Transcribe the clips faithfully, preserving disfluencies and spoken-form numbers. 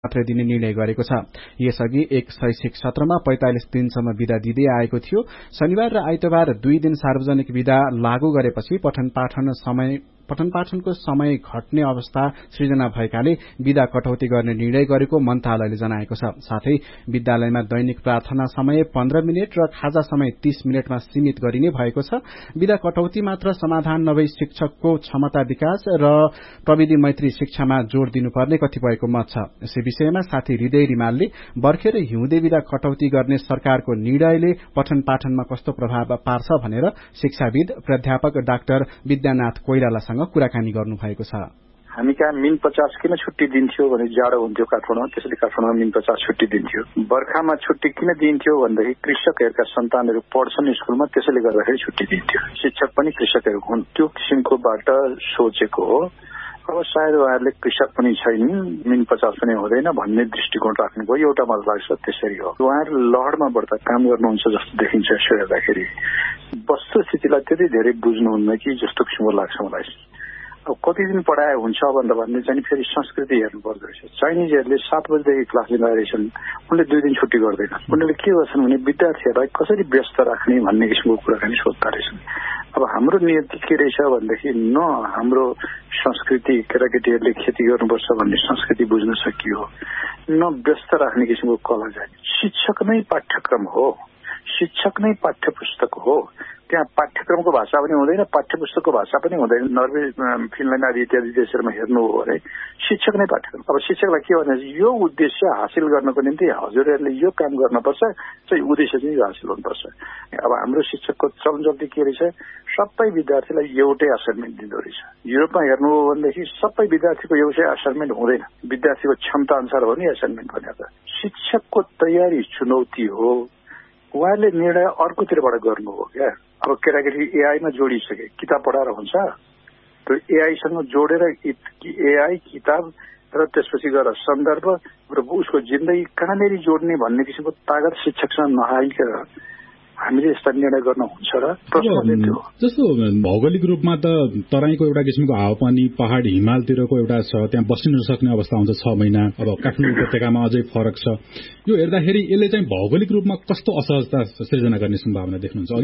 मात्र दिने निर्णय गरेको छ। यसअघि एक शैक्षिक सत्रमा पैंतालिस दिनसम्म विदा दिँदै आएको थियो। शनिबार र आइतबार दुई दिन सार्वजनिक विदा लागू गरेपछि पठन पाठन समय पठन पाठनको समय घट्ने अवस्था सृजना भएकाले विदा कटौती गर्ने निर्णय गरेको मन्त्रालयले जनाएको छ। साथै विद्यालयमा दैनिक प्रार्थना समय पन्ध्र मिनट र खाजा समय तीस मिनटमा सीमित गरिने भएको छ। विदा कटौती मात्र समाधान नभई शिक्षकको क्षमता विकास र प्रविधि मैत्री शिक्षामा जोड़ दिनुपर्ने कतिपयको मत छ। यसै विषयमा साथी हृदय रिमालले बर्खे र हिउँदे विदा कटौती गर्ने सरकारको निर्णयले पठन पाठनमा कस्तो प्रभाव पार्छ भनेर शिक्षाविद प्राध्यापक डाक्टर विद्यानाथ कोइरालासँग कुराकानी गर्नु भएको छ। हामी कहाँ मिन पचास किन छुट्टी दिन्थ्यो भने जाडो हुन्थ्यो काठमाडौँमा, त्यसैले काठमाडौँमा मिन पचास छुट्टी दिन्थ्यो। बर्खामा छुट्टी किन दिन्थ्यो भन्दाखेरि कृषकहरूका सन्तानहरू पढ्छन् स्कुलमा, त्यसैले गर्दाखेरि छुट्टी दिन्थ्यो। शिक्षक पनि कृषकहरू हुन्, त्यो किसिमकोबाट सोचेको हो। अब सायद उहाँहरूले कृषक पनि छैन, मिन पचास पनि हुँदैन भन्ने दृष्टिकोण राख्नुभयो, एउटा मलाई लाग्छ त्यसरी हो। उहाँहरू लहरमा बढ्दा काम गर्नुहुन्छ जस्तो देखिन्छ यसो हेर्दाखेरि। वस्तुस्थितिलाई त्यति धेरै बुझ्नुहुन्न कि जस्तो किसिमको लाग्छ मलाई। अब कति दिन पढाए हुन्छ भनेर भन्ने चाहिँ फेरि संस्कृति हेर्नु पर्दो रहेछ। चाइनिजहरूले सात बजीदेखि क्लास लिँदा रहेछन्, उनले दुई दिन छुट्टी गर्दैन। उनीहरूले के गर्छन् भने विद्यार्थीहरूलाई कसरी व्यस्त राख्ने भन्ने किसिमको कुराकानी सोध्दा रहेछन्। अब हाम्रो नियति के रहेछ भनेदेखि न हाम्रो संस्कृति केटाकेटीहरूले खेती गर्नुपर्छ भन्ने संस्कृति बुझ्न सकियो, न व्यस्त राख्ने किसिमको कला जाने। शिक्षक नै पाठ्यक्रम हो, शिक्षक नै पाठ्य पुस्तक हो। त्यहाँ पाठ्यक्रमको भाषा पनि हुँदैन, पाठ्य पुस्तकको भाषा पनि हुँदैन। नर्वे, फिनल्याण्ड आदि इत्यादि देशहरूमा हेर्नु हो भने शिक्षक नै पाठ्यक्रम। अब शिक्षकलाई के भने यो उद्देश्य हासिल गर्नको निम्ति हजुरहरूले यो काम गर्नुपर्छ, चाहिँ उद्देश्य चाहिँ यो हासिल हुनुपर्छ। अब हाम्रो शिक्षकको चलनचल्ती के रहेछ, सबै विद्यार्थीलाई एउटै असाइनमेन्ट दिँदो रहेछ। युरोपमा हेर्नु हो भनेदेखि सबै विद्यार्थीको एउटै असाइनमेन्ट हुँदैन, विद्यार्थीको क्षमता अनुसार हो नि असाइनमेन्ट भनेको। शिक्षकको तयारी चुनौती हो, उहाँले निर्णय अर्कोतिरबाट गर्नु हो क्या। अब केटाकेटी एआईमा जोडिसके, किताब पढाएर हुन्छ? त्यो एआईसँग जोडेर एआई किताब र त्यसपछि गएर सन्दर्भ र उसको जिन्दगी कहाँनिर जोड्ने भन्ने किसिमको तागत शिक्षकसँग नआइकन हामीले यस्ता निर्णय गर्न हुन्छ र जस्तो भौगोलिक रूपमा त तराईको एउटा किसिमको हावापानी पहाड हिमालतिरको एउटा छ, त्यहाँ बस्न नसक्ने अवस्था हुन्छ छ महिना। अब काठमाडौँ उपत्यकामा अझै फरक छ। यो हेर्दाखेरि यसले चाहिँ भौगोलिक रूपमा कस्तो असहजता सृजना गर्ने सम्भावना देख्नुहुन्छ? अघि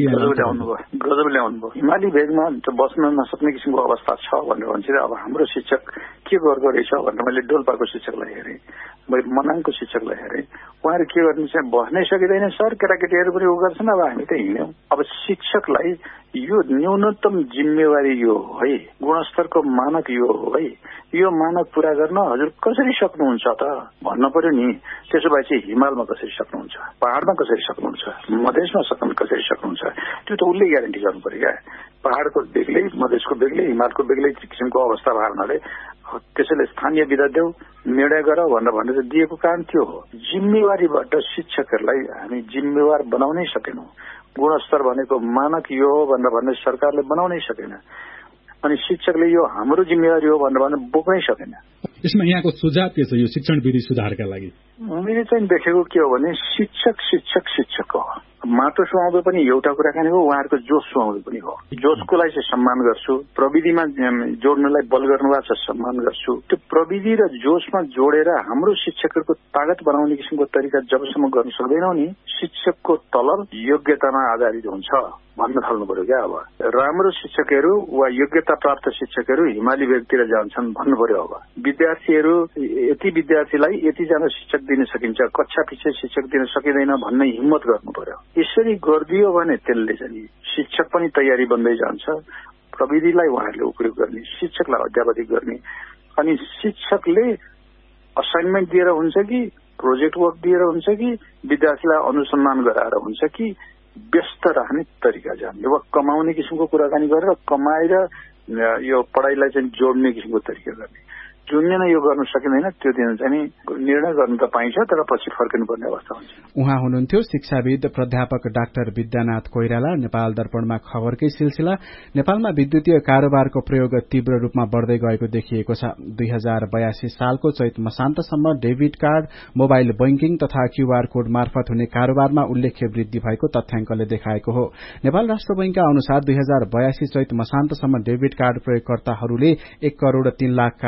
गजब ल्याउनु भयो। हिमाली भेगमा बस्न नसक्ने किसिमको अवस्था छ भनेर भन्छ। अब हाम्रो शिक्षक के गर्दो रहेछ भनेर मैले डोल्पाको शिक्षकलाई हेरेँ, मनाङको शिक्षकलाई हेरेँ। उहाँहरू के गर्नु चाहिँ बस्नै सकिँदैन सर, केटाकेटीहरू पनि उ गर्छन्, अब हामी त हिँड्यौँ। अब शिक्षकलाई यो न्यूनतम जिम्मेवारी यो हो है, गुणस्तरको मानक यो हो है। यो मानक पूरा गर्न हजुर कसरी सक्नुहुन्छ त भन्नु पर्यो नि। त्यसो भए चाहिँ हिमालमा कसरी सक्नुहुन्छ, पहाड़मा कसरी सक्नुहुन्छ, मधेसमा सक्नु कसरी सक्नुहुन्छ, त्यो त उसले ग्यारेन्टी गर्नु पर्यो क्या। पहाड़को बेग्लै, मधेसको बेग्लै, हिमालको बेग्लै किसिमको अवस्था भए हुनाले त्यसैले स्थानीय विधा देऊ, निर्णय गर भनेर भनेर दिएको कारण त्यो हो। जिम्मेवारीबाट शिक्षकहरूलाई हामी जिम्मेवार बनाउनै सकेनौँ। गुणस्तर भनेको मानक यो हो भनेर भन्ने सरकारले बनाउनै सकेन, अनि शिक्षकले यो हाम्रो जिम्मेवारी हो भनेर भन्ने बोक्नै सकेन। यसमा यहाँको सुझाव के छ यो शिक्षण विधि सुधारका लागि? मैले चाहिँ देखेको के हो भने शिक्षक शिक्षक शिक्षक हो। माटो सुहाउँदो पनि एउटा कुराकानी हो, उहाँहरूको जोस सुहाउँदो पनि हो। जोसकोलाई चाहिँ सम्मान गर्छु, प्रविधिमा जोड्नलाई बल गर्नु भएको छ सम्मान गर्छु। त्यो प्रविधि र जोसमा जोडेर हाम्रो शिक्षकहरूको तागत बनाउने किसिमको तरिका जबसम्म गर्न सक्दैनौ नि, शिक्षकको तलब योग्यतामा आधारित हुन्छ भन्न थाल्नु पर्यो क्या। अब राम्रो शिक्षकहरू वा योग्यता प्राप्त शिक्षकहरू हिमाली भेगतिर जान्छन् भन्नु पर्यो। अब विद्यार्थीहरू यति विद्यार्थीलाई यतिजना शिक्षक दिन सकिन्छ, कक्षा पछि शिक्षक दिन सकिँदैन भन्ने हिम्मत गर्नु पर्यो। यसरी गरिदियो भने त्यसले चाहिँ शिक्षक पनि तयारी बन्दै जान्छ, प्रविधिलाई उहाँहरूले उपयोग गर्ने, शिक्षकलाई अध्यापक गर्ने। अनि शिक्षकले असाइनमेन्ट दिएर हुन्छ कि प्रोजेक्ट वर्क दिएर हुन्छ कि विद्यार्थीलाई अनुसन्धान गराएर हुन्छ कि व्यस्त राख्ने तरिका जान्ने वा कमाउने किसिमको कुराकानी गरेर कमाएर यो पढाइलाई चाहिँ जोड्ने किसिमको तरिका गर्ने। जुन दिन यो गर्न सकिँदैन त्यो दिन चाहिँ निर्णय गर्न त पाइन्छ, तर पछि फर्किनुपर्ने अवस्था हुन्छ। उहाँ हुनुहुन्थ्यो शिक्षाविद प्राध्यापक डाक्टर विद्यानाथ कोइराला। नेपाल दर्पणमा खबरकै सिलसिला। नेपालमा विद्युतीय कारोबारको प्रयोग तीव्र रूपमा बढ्दै गएको देखिएको छ। दुई हजार बयासी सालको चैत मसान्तसम्म डेबिट कार्ड, मोबाइल बैंकिङ तथा क्यूआर कोड मार्फत हुने कारोबारमा उल्लेख्य वृद्धि भएको तथ्याङ्कले देखाएको हो। नेपाल राष्ट्र बैंकका अनुसार दुई हजार बयासी चैत मसान्तसम्म डेबिट कार्ड प्रयोगकर्ताहरूले एक करोड़ तीन लाख कारोबार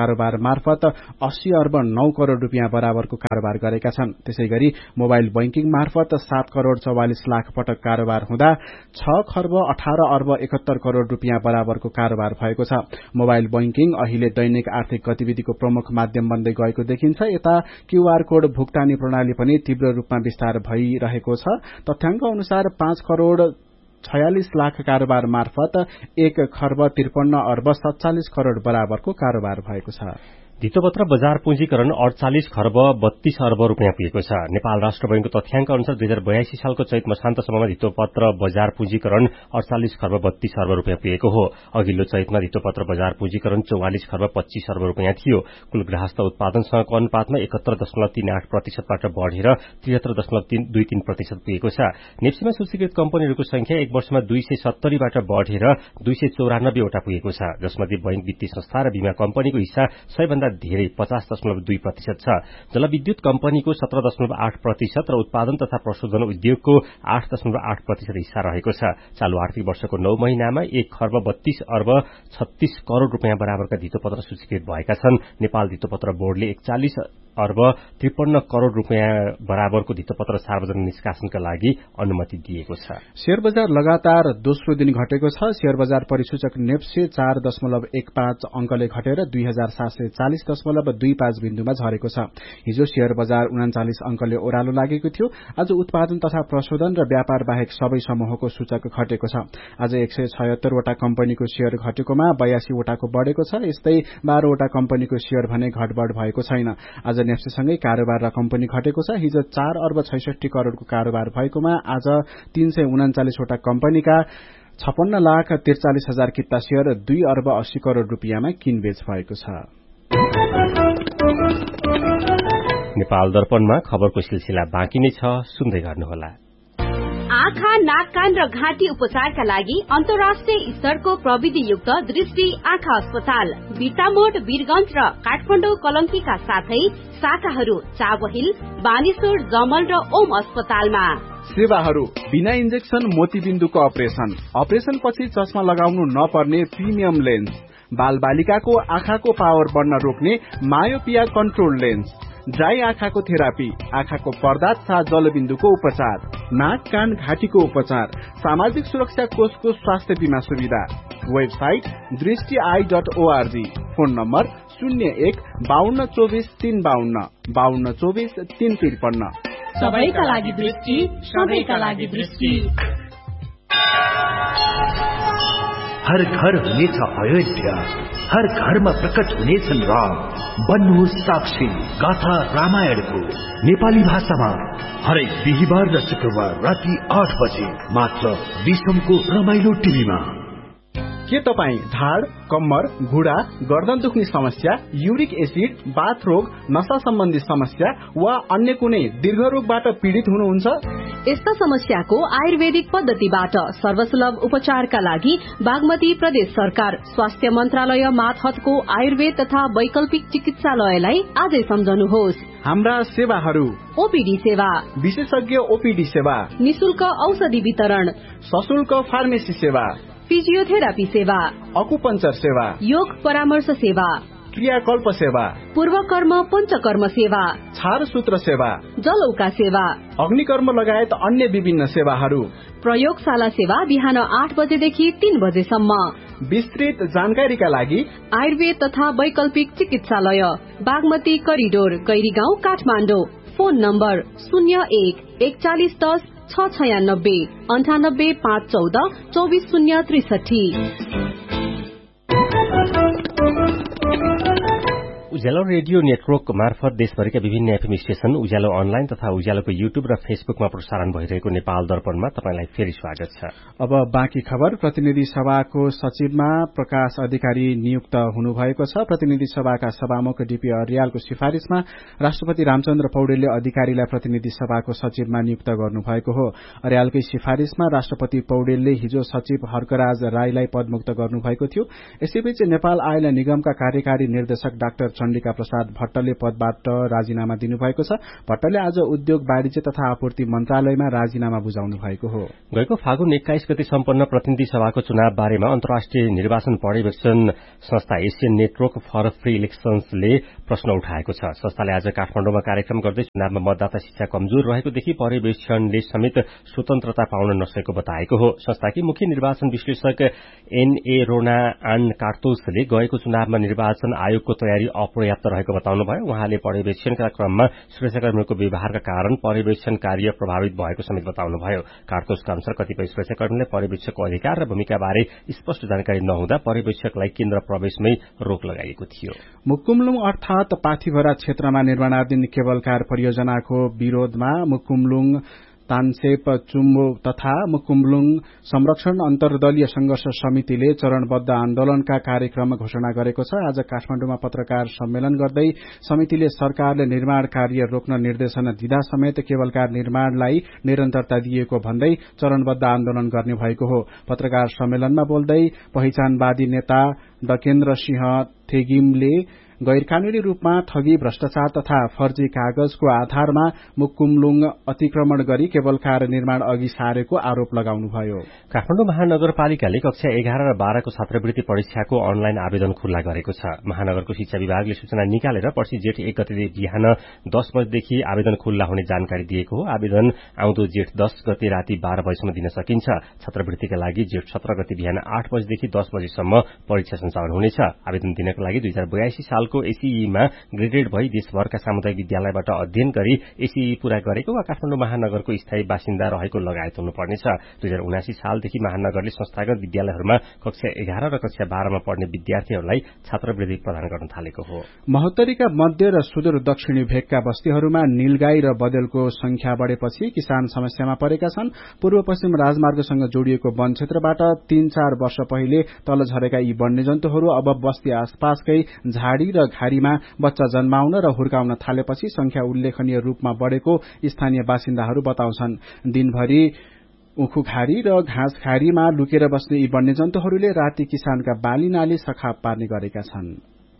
मार्फत अस्सी अर्ब नौ करोड़ रूपियाँ बराबरको कारोबार गरेका छन्। त्यसैगरी मोबाइल बैंकिङ मार्फत सात करोड़ चौवालिस लाख पटक कारोबार हुँदा छ खर्ब अठार अर्ब एकहत्तर करोड़ रूपियाँ बराबरको कारोबार भएको छ। मोबाइल बैंकिङ अहिले दैनिक आर्थिक गतिविधिको प्रमुख माध्यम बन्दै गएको देखिन्छ। यता क्यूआर कोड भुक्तानी प्रणाली पनि तीव्र रूपमा विस्तार भइरहेको छ। तथ्याङ्क अनुसार पाँच करोड़ छयालिस लाख कारोबार मार्फत एक खर्ब त्रिपन्न अर्ब सत्तालिस करोड़ बराबरको कारोबार भएको छ। धितोपत्र बजार पुँजीकरण अडचालिस खर्ब बत्तीस अर्ब रूपियाँ पुगेको छ। नेपाल राष्ट्र बैंकको तथ्याङ्क अनुसार दुई हजार बयासी सालको चैत मसान्तसम्ममा धितोपत्र बजार पुँजीकरण अडचालिस खर्ब बत्तीस अर्ब रूपियाँ पुगेको हो। अघिल्लो चैतमा धितोपत्र बजार पुँजीकरण चौवालिस खर्ब पच्चीस अर्ब रूपियाँ थियो। कुल गृहस्थ उत्पादनसँगको अनुपातमा एकहत्तर दशमलव तीन आठ प्रतिशतबाट बढ़ेर त्रिहत्तर दशमलव दुई तीन प्रतिशत पुगेको छ। नेप्सीमा सूचीकृत कम्पनीहरूको संख्या एक वर्षमा दुई सय सत्तरीबाट बढ़ेर दुई सय चौरानब्बेवटा पुगेको छ, जसमध्ये बैंक वित्तीय संस्था र बीमा कम्पनीको हिस्सा सयभन्दा धेरै पचास दशमलव दुई प्रतिशत छ। जलविद्युत कम्पनीको सत्र दशमलव आठ प्रतिशत र उत्पादन तथा प्रशोधन उद्योगको आठ दशमलव आठ प्रतिशत हिस्सा रहेको छ। चालू आर्थिक वर्षको नौ महिनामा एक खर्ब बत्तीस अर्ब छत्तीस करोड़ रूपियाँ बराबरका धितोपत्र सूचीकृत भएका छन्। नेपाल धितोपत्र बोर्डले एकचालिस अर्ब त्रिपन्न करोड़ रूपियाँ बराबरको धितोपत्र सार्वजनिक निष्कासनका लागि अनुमति दिएको छ। शेयर बजार लगातार दोस्रो दिन घटेको छ। शेयर बजार परिसूचक नेप्से चार दशमलव एक पाँच अंकले घटेर दुई हजार सात सय चालिस दशमलव दुई पाँच बिन्दुमा झरेको छ। हिजो शेयर बजार उनाचालिस अंकले ओह्रालो लागेको थियो। आज उत्पादन तथा प्रशोधन र व्यापार बाहेक सबै समूहको सूचक घटेको छ। आज एक सय छयत्तरवटा कम्पनीको शेयर घटेकोमा बयासीवटाको बढ़ेको छ। यस्तै बाह्रवटा कम्पनीको शेयर भने घटबढ़ भएको छैन। आज नेप्सेसँगै कारोबार र कम्पनी घटेको छ। हिजो चार अर्ब छैसठी करोड़को कारोबार भएकोमा आज तीन सय उनाचालिसवटा कम्पनीका छपन्न लाख त्रिचालिस हजार किता शेयर दुई अर्ब अस्सी करोड़ रूपियाँमा किनबेच भएको छ। नेपाल दर्पणमा खबरको सिलसिला बाँकी नै छ, सुन्दै गर्नुहोला। आँखा, नाक, कान र घाँटी उपचारका लागि अन्तर्राष्ट्रिय स्तरको प्रविधियुक्त दृष्टि आँखा अस्पताल बिर्तामोड, वीरगंज र काठमाडौँ कलंकीका साथै शाखाहरू चाबहिल, बानेश्वर, जमल र ओम अस्पतालमा। सेवाहरू बिना इन्जेक्सन मोतीबिन्दुको अपरेशन, अपरेशन पछि चस्मा लगाउनु नपर्ने प्रिमियम लेन्स, बाल बालिकाको आँखाको पावर बढ्न रोक्ने मायोपिया कन्ट्रोल लेन्स, ड्राई आँखाको थेरापी, आँखाको पर्दा तथा जलबिन्दुको उपचार, नाक, कान, घाँटीको उपचार, सामाजिक सुरक्षा कोषको स्वास्थ्य बीमा सुविधा। वेबसाइट दृष्टि I dot ORG. Phone number शून्य एक बाहन्न चौबिस तीन बाहन्न बाहन्न चौबिस तीन त्रिपन्न। सबैका लागि दृष्टि, सबैका लागि दृष्टि। हर घर हुनेछ अयोध्या, हर घरमा प्रकट हुनेछन् राम। बन्नुहोस् साक्षी गाथा रामायणको नेपाली भाषामा हरेक बिहिबार र शुक्रबार राति आठ बजे मात्र विश्वको रमाइलो टिभीमा। के तपाई ढाड, कम्मर, घुँडा, गर्दन दुख्ने समस्या, युरिक एसिड, बाथ रोग, नशा सम्बन्धी समस्या वा अन्य कुनै दीर्घ रोगबाट पीड़ित हुनुहुन्छ? यस्ता समस्याको आयुर्वेदिक पद्धतिबाट सर्वसुलभ उपचारका लागि बागमती प्रदेश सरकार स्वास्थ्य मन्त्रालय मातहतको आयुर्वेद तथा वैकल्पिक चिकित्सालयलाई आजै सम्झनुहोस्। हाम्रा सेवाहरू ओपीडी सेवा, विशेषज्ञ ओपीडी सेवा, निशुल्क औषधि वितरण, सशुल्क फार्मेसी सेवा, फिजियोथेरापी सेवा, अकुपञ्चर सेवा, योग परामर्श सेवा, क्रियाकल्प सेवा, पूर्वकर्म पञ्चकर्म सेवा, छारसूत्र सेवा, जलौका सेवा, अग्निकर्म लगायत अन्य विभिन्न सेवाहरू। प्रयोगशाला सेवा बिहान आठ बजेदेखि तीन बजेसम्म। विस्तृत जानकारीका लागि आयुर्वेद तथा वैकल्पिक चिकित्सालय Bagmati corridor, Gairigaun, Kathmandu. Phone number शून्य एक एकचालिस दस छ छयानब्बे अन्ठानब्बे पाँच चौध चौबिस शून्य त्रिसठी। उज्यालो रेडियो नेटवर्क मार्फत देशभरिका विभिन्न एफएम स्टेशन, उज्यालो अनलाइन तथा उज्यालोको युट्युब र फेसबुकमा प्रसारण भइरहेको नेपाल दर्पणमा तपाईंलाई फेरि स्वागत छ। अब बाँकी खबर। प्रतिनिधि सभाको सचिवमा प्रकाश अधिकारी नियुक्त हुनुभएको छ। प्रतिनिधि सभाका सभामुख डीपी अर्यालको सिफारिशमा राष्ट्रपति रामचन्द्र पौडेलले अधिकारीलाई प्रतिनिधि सभाको सचिवमा नियुक्त गर्नुभएको हो। अर्यालकै सिफारिशमा राष्ट्रपति पौडेलले हिजो सचिव हर्कराज राईलाई पदमुक्त गर्नुभएको थियो। यसैबीच नेपाल आयल निगमका कार्यकारी निर्देशक डाक्टर चण्डिका प्रसाद भट्टले पदबाट राजीनामा दिनुभएको छ। भट्टले आज उद्योग वाणिज्य तथा आपूर्ति मन्त्रालयमा राजीनामा बुझाउनु भएको हो। गएको फागुन एक्काइस गते सम्पन्न प्रतिनिधि सभाको चुनाव बारेमा अन्तर्राष्ट्रिय निर्वाचन पर्यवेक्षण संस्था एसियन नेटवर्क फर फ्री इलेक्शन्सले प्रश्न उठाएको छ। संस्थाले आज काठमाडौँमा कार्यक्रम गर्दै चुनावमा मतदाता शिक्षा कमजोर रहेकोदेखि पर्यवेक्षणले समेत स्वतन्त्रता पाउन नसकेको बताएको हो। संस्थाकी मुख्य निर्वाचन विश्लेषक एनए रोना आन कार्तोसले गएको चुनावमा निर्वाचन आयोगको तयारी अपर्याप्त रहेको बताउनुभयो। उहाँले पर्यवेक्षणका क्रममा सुरक्षाकर्मीहरूको व्यवहारका कारण पर्यवेक्षण कार्य प्रभावित भएको समेत बताउनुभयो। कार्तोसका अनुसार कतिपय सुरक्षाकर्मीले पर्यवेक्षकको अधिकार र भूमिकाबारे स्पष्ट जानकारी नहुँदा पर्यवेक्षकलाई केन्द्र प्रवेशमै रोक लगाइएको थियो। मुकुमलुङ अर्थात पाथिभरा क्षेत्रमा निर्माणाधीन केबल कार परियोजनाको विरोधमा मुकुमलुङ तानसेप चुम्बो तथा मुकुमलुङ संरक्षण अन्तर्दलीय संघर्ष समितिले चरणबद्ध आन्दोलनका कार्यक्रम घोषणा गरेको छ। आज काठमाडौँमा पत्रकार सम्मेलन गर्दै समितिले सरकारले निर्माण कार्य रोक्न निर्देशन दिँदा समेत केबल कार निर्माणलाई निरन्तरता दिएको भन्दै चरणबद्ध आन्दोलन गर्ने भएको हो। पत्रकार सम्मेलनमा बोल्दै पहिचानवादी नेता डकेन्द्र सिंह थेगिमले गैरकानूनी रूपमा ठगी भ्रष्टाचार तथा फर्जी कागजको आधारमा मुकुमलुङ अतिक्रमण गरी केबल कार निर्माण अघि सारेको आरोप लगाउनुभयो। काठमाडौँ महानगरपालिकाले कक्षा एघार र बाह्रको छात्रवृत्ति परीक्षाको अनलाइन आवेदन खुल्ला गरेको छ। महानगरको शिक्षा विभागले सूचना निकालेर पर्सि जेठ एक गते बिहान दस बजेदेखि आवेदन खुल्ला हुने जानकारी दिएको हो। आवेदन आउँदो जेठ दस गते राति बाह्र बजेसम्म दिन सकिन्छ। छात्रवृत्तिका लागि जेठ सत्र गते बिहान आठ बजेदेखि दस बजेसम्म परीक्षा सञ्चालन हुनेछ। आवेदन दिनका लागि दुई हजार बयासी साल को एसीईमा ग्रेडेड भई देशभरका सामुदायिक विद्यालयबाट अध्ययन गरी एसीई पूरा गरेको वा काठमाडौँ महानगरको स्थायी बासिन्दा रहेको लगायत हुनुपर्नेछ। दुई हजार उनासी सालदेखि महानगरले संस्थागत विद्यालयहरूमा कक्षा एघार र कक्षा बाह्रमा पढ्ने विद्यार्थीहरूलाई छात्रवृत्ति प्रदान गर्न थालेको हो। महोत्तरीका मध्य र सुदूर दक्षिणी भेगका बस्तीहरूमा नीलगाई र बदेलको संख्या बढ़ेपछि किसान समस्यामा परेका छन्। पूर्व पश्चिम राजमार्गसँग जोडिएको वन क्षेत्रबाट तीन चार वर्ष पहिले तल झरेका यी वन्यजन्तुहरू अब बस्ती आसपासकै झाडी र घारीमा बच्चा जन्माउन र हुर्काउन थालेपछि संख्या उल्लेखनीय रूपमा बढ़ेको स्थानीय बासिन्दाहरू बताउँछन्। दिनभरि उखुखारी र घाँसखारीमा लुकेर बस्ने यी वन्यजन्तुहरूले राति किसानका बाली नाली सखाप पार्ने गरेका छन्।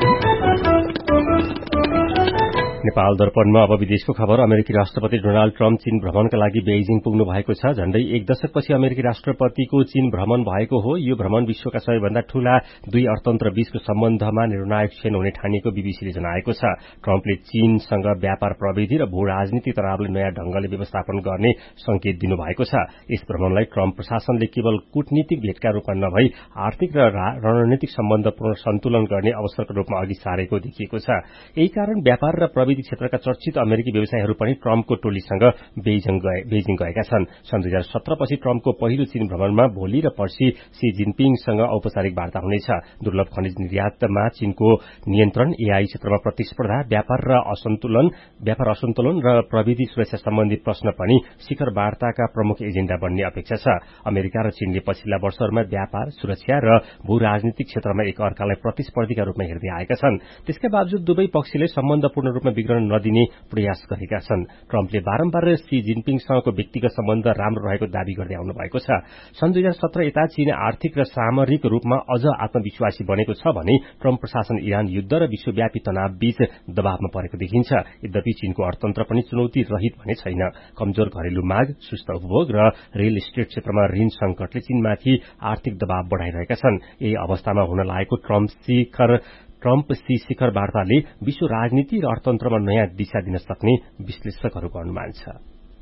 नेपाल दर्पणमा अब विदेशको खबर। अमेरिकी राष्ट्रपति डोनाल्ड ट्रम्प चीन भ्रमणका लागि बेइजिङ पुग्नु भएको छ। झण्डै एक दशकपछि अमेरिकी राष्ट्रपतिको चीन भ्रमण भएको हो। यो भ्रमण विश्वका सबैभन्दा ठूला दुई अर्थतन्त्र बीचको सम्बन्धमा निर्णायक क्षण हुने ठानिएको बीबीसीले जनाएको छ। ट्रम्पले चीनसँग व्यापार प्रविधि र भू राजनीति तनावले नयाँ ढंगले व्यवस्थापन गर्ने संकेत दिनुभएको छ। यस भ्रमणलाई ट्रम्प प्रशासनले केवल कूटनीतिक भेटका रूपमा नभई आर्थिक र रणनीतिक सम्बन्ध पुनः सन्तुलन गर्ने अवसरको रूपमा अघि सारेको देखिएको छ। यही कारण व्यापार र प्रविधि क्षेत्रका चर्चित अमेरिकी व्यवसायीहरू पनि ट्रम्पको टोलीसँग बेइजिङ गएका छन्। सन् दुई हजार सत्र पछि ट्रम्पको पहिलो चीन भ्रमणमा भोलि र पर्सि सी जिनपिङसँग औपचारिक वार्ता हुनेछ। दुर्लभ खनिज निर्यातमा चीनको नियन्त्रण, एआई क्षेत्रमा प्रतिस्पर्धा, व्यापार र असन्तुलन व्यापार असन्तुलन र प्रविधि सुरक्षा सम्बन्धी प्रश्न पनि शिखर वार्ताका प्रमुख एजेण्डा बन्ने अपेक्षा छ। अमेरिका र चीनले पछिल्ला वर्षहरूमा व्यापार, सुरक्षा र भू राजनीतिक क्षेत्रमा एक अर्कालाई प्रतिस्पर्धीका रूपमा हेर्दै आएका छन्। त्यसका बावजुद दुवै पक्षले सम्बन्ध पूर्ण रूपमा बिग्रन नदिने प्रयास गरेका छन्। ट्रम्पले बारम्बार सी जिनपिङसँगको व्यक्तिगत सम्बन्ध राम्रो रहेको दावी गर्दै आउनु भएको छ। सन् दुई हजार सत्र यता चीन आर्थिक र सामरिक रूपमा अझ आत्मविश्वासी बनेको छ भने ट्रम्प प्रशासन इरान युद्ध र विश्वव्यापी तनाव बीच दबावमा परेको देखिन्छ। यद्यपि चीनको अर्थतन्त्र पनि चुनौती रहित भने छैन। कमजोर घरेलु माग, सुस्त उपभोग र रियल इस्टेट क्षेत्रमा ऋण संकटले चीनमाथि आर्थिक दबाव बढ़ाइरहेका छन्। यही अवस्थामा हुन लागेको ट्रम्प शिखर ट्रम्प सी शिखर वार्ताले विश्व राजनीति र अर्थतन्त्रमा नयाँ दिशा दिन सक्ने विश्लेषकहरूको अनुमान छ।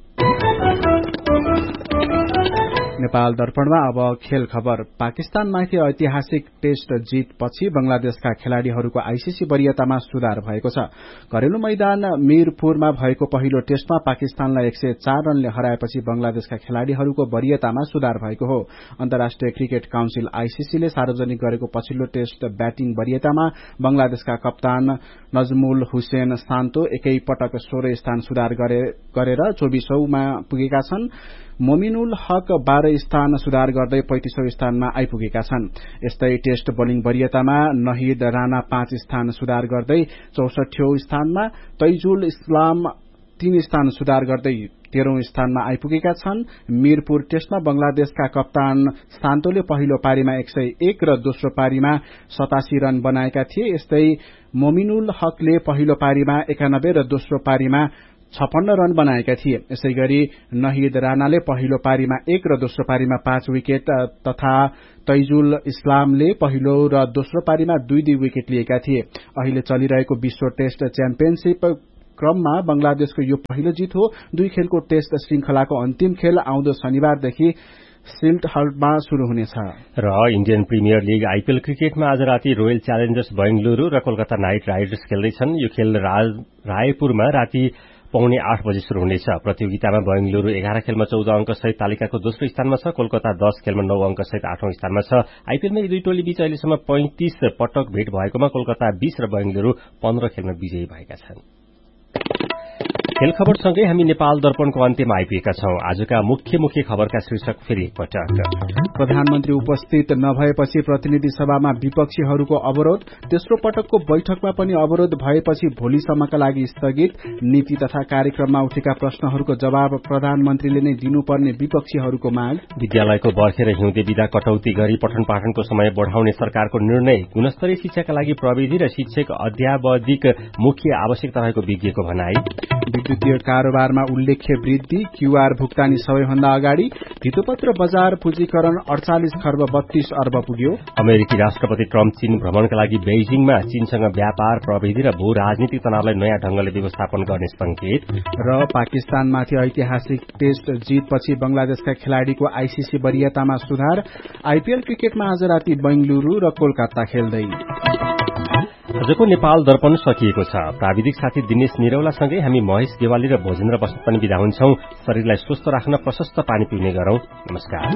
नेपाल दर्पणमा अब खेल खबर। पाकिस्तानमाथि ऐतिहासिक टेस्ट जीतपछि बंगलादेशका खेलाड़ीहरूको आईसीसी वरियतामा सुधार भएको छ। घरेलु मैदान मीरपुरमा भएको पहिलो टेस्टमा पाकिस्तानलाई एक सय चार रनले हराएपछि बंगलादेशका खेलाड़ीहरूको वरियतामा सुधार भएको हो। अन्तर्राष्ट्रिय क्रिकेट काउन्सिल आईसीसीले सार्वजनिक गरेको पछिल्लो टेस्ट ब्याटिङ वरियतामा बंगलादेशका कप्तान नजमुल हुसेन शान्तो एकै पटक सोह्र स्थान सुधार गरेर चौबीसौंमा पुगेका छन्। मोमिनुल हक बाह्र स्थान सुधार गर्दै पैंतिसौं स्थानमा आइपुगेका छन्। यस्तै टेस्ट बोलिङ वरियतामा नहिद राणा पाँच स्थान सुधार गर्दै चौसठीौं स्थानमा, तैजुल इस्लाम तीन स्थान सुधार गर्दै तेह्रौं स्थानमा आइपुगेका छन्। मीरपुर टेस्टमा बंगलादेशका कप्तान शान्तोले पहिलो पारीमा एक सय एक र दोस्रो पारीमा सतासी रन बनाएका थिए। यस्तै मोमिनुल हकले पहिलो पारीमा एकानब्बे र दोस्रो पारीमा छप्पन्न रन बनाएका थिए। यसै गरी नहिद राणाले पहिलो पारीमा एक र दोस्रो पारीमा पाँच विकेट तथा तैजुल इस्लामले पहिलो र दोस्रो पारीमा दुई दुई विकेट लिएका थिए। अहिले चलिरहेको विश्व टेस्ट च्याम्पियनशीप क्रममा बंगलादेशको यो पहिलो जित हो। दुई खेलको टेस्ट श्रृंखलाको अन्तिम खेल आउँदो शनिबारदेखि सिल्ट हलमा शुरू हुनेछ। र इण्डियन प्रिमियर लीग आईपीएल क्रिकेटमा आज राति रोयल च्यालेन्जर्स बेंगलुरू र कोलकाता नाइट राइडर्स खेल्दैछन्। यो खेल रायपुरमा राति पौने आठ बजे शुरू हुनेछ। प्रतियोगितामा बेंगलुरू एघार खेलमा चौध अंक सहित तालिकाको दोस्रो स्थानमा छ। कोलकाता दस खेलमा नौ अंक सहित आठौं स्थानमा छ। आईपीएलमा यी दुई टोली बीच अहिलेसम्म पैंतिस पटक भेट भएकोमा कोलकाता बीस र बेंगलुरू पन्ध्र खेलमा विजयी भएका छन्। खेल खबरसँगै हामी नेपाल दर्पणको अन्त्यमा आइपुगेका छौं। आजका मुख्य मुख्य खबरका शीर्षक फेरि एकपटक। प्रधानमन्त्री उपस्थित नभएपछि प्रतिनिधि सभामा विपक्षीहरूको अवरोध। तेस्रो पटकको बैठकमा पनि अवरोध भएपछि भोलिसम्मका लागि स्थगित। नीति तथा कार्यक्रममा उठेका प्रश्नहरूको जवाब प्रधानमन्त्रीले नै दिनुपर्ने विपक्षीहरूको माग। विद्यालयको बर्खे र हिउँदे विदा कटौती गरी पठन पाठनको समय बढ़ाउने सरकारको निर्णय। गुणस्तरीय शिक्षाका लागि प्रविधि र शिक्षक अध्यावधिक मुख्य आवश्यकता रहेको विज्ञको भनाई। विद्युतीय कारोबारमा उल्लेख्य वृद्धि। क्यूआर भुक्तानी सबैभन्दा अगाडि। धितोपत्र बजार पूंजीकरण अडचालिस खर्ब बत्तीस अर्ब पुग्यो। अमेरिकी राष्ट्रपति ट्रम्प चीन भ्रमणका लागि बेइजिङमा चीनसँग व्यापार प्रविधि र भू राजनीतिक तनावलाई नयाँ ढंगले व्यवस्थापन गर्ने संकेत। र पाकिस्तानमाथि ऐतिहासिक टेस्ट जितपछि बंगलादेशका खेलाड़ीको आईसीसी वरीयतामा सुधार। आईपीएल क्रिकेटमा आज राति बेंगलुरू र कोलकाता खेल्दै। आजको नेपाल दर्पण सकिएको छ। प्राविधिक साथी दिनेश निरौलासँगै हामी महेश देवाली र भोजेन्द्र बस्नेत पनि बिदा हुन्छौं। शरीरलाई स्वस्थ राख्न प्रशस्त पानी पिउने गरौं। नमस्कार।